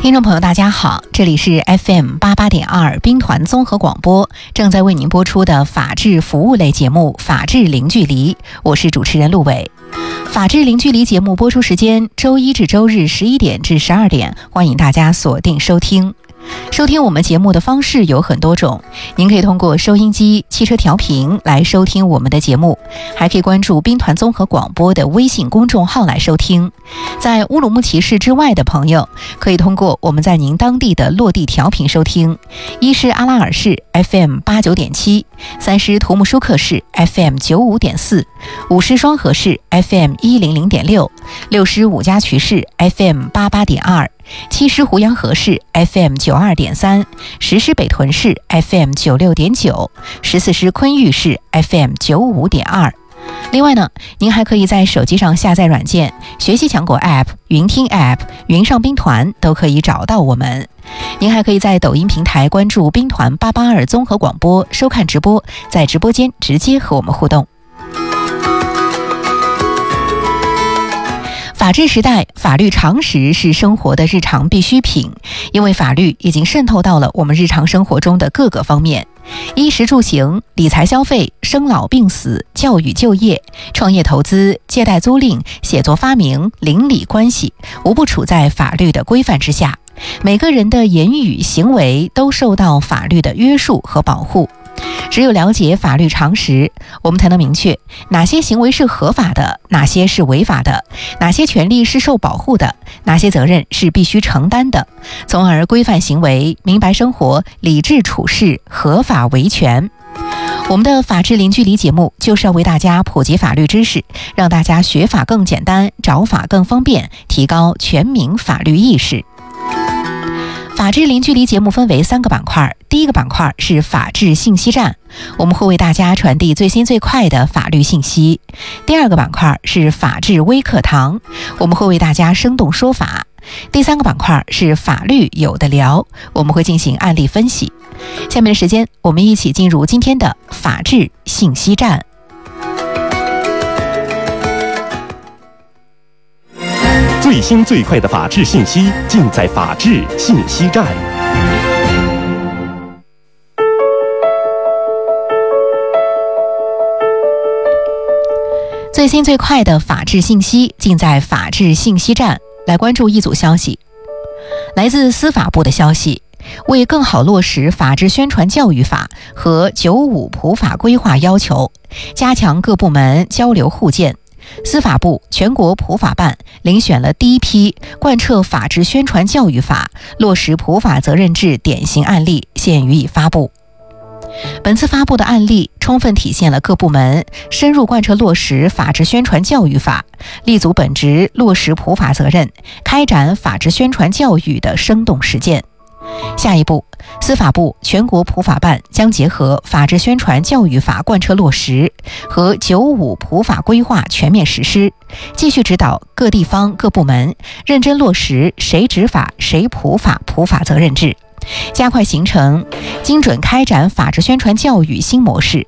听众朋友大家好，这里是 FM88.2 兵团综合广播，正在为您播出的法治服务类节目法治零距离，我是主持人陆伟。法治零距离节目播出时间周一至周日11点至12点，欢迎大家锁定收听。收听我们节目的方式有很多种，您可以通过收音机、汽车调频来收听我们的节目，还可以关注兵团综合广播的微信公众号来收听。在乌鲁木齐市之外的朋友，可以通过我们在您当地的落地调频收听，一是阿拉尔市 FM89.7， 三是图木舒克市 FM95.4， 五是双河市 FM100.6， 六是五家渠市 FM88.2， 七师胡杨河市 FM92.3， 十师北屯市 FM96.9， 14师昆玉市 FM95.2。另外呢，您还可以在手机上下载软件学习强国 App、云听 App、云上兵团都可以找到我们。您还可以在抖音平台关注兵团882综合广播收看直播，在直播间直接和我们互动。法治时代，法律常识是生活的日常必需品，因为法律已经渗透到了我们日常生活中的各个方面，衣食住行、理财消费、生老病死、教育就业、创业投资、借贷租赁、写作发明、邻里关系，无不处在法律的规范之下。每个人的言语行为都受到法律的约束和保护。只有了解法律常识，我们才能明确哪些行为是合法的，哪些是违法的，哪些权利是受保护的，哪些责任是必须承担的，从而规范行为，明白生活，理智处事，合法维权。我们的法治零距离节目就是要为大家普及法律知识，让大家学法更简单，找法更方便，提高全民法律意识。法治零距离节目分为3个板块，第一个板块是法治信息站，我们会为大家传递最新最快的法律信息。第二个板块是法治微课堂，我们会为大家生动说法。第3个板块是法律有的聊，我们会进行案例分析。下面的时间，我们一起进入今天的法治信息站。 最新最快的法治信息尽在法治信息站。 最新最快的法治信息尽在法治信息站。来关注一组消息，来自司法部的消息，为更好落实法治宣传教育法和95普法规划要求，加强各部门交流互鉴，司法部全国普法办遴选了第一批贯彻法治宣传教育法、落实普法责任制典型案例，现予以发布。本次发布的案例充分体现了各部门深入贯彻落实法治宣传教育法、立足本职落实普法责任、开展法治宣传教育的生动实践。下一步，司法部全国普法办将结合法治宣传教育法贯彻落实和95普法规划全面实施，继续指导各地方各部门认真落实谁执法谁普法普法责任制，加快形成精准开展法治宣传教育新模式，